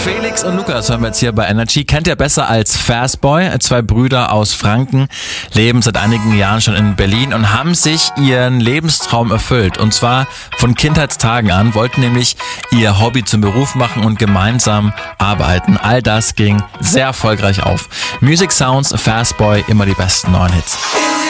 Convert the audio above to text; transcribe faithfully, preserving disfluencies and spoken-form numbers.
Felix und Lukas hören wir jetzt hier bei Energy. Kennt ihr besser als Fastboy. Zwei Brüder aus Franken leben seit einigen Jahren schon in Berlin und haben sich ihren Lebenstraum erfüllt. Und zwar von Kindheitstagen an, wollten nämlich ihr Hobby zum Beruf machen und gemeinsam arbeiten. All das ging sehr erfolgreich auf. Music Sounds, Fastboy, immer die besten neuen Hits.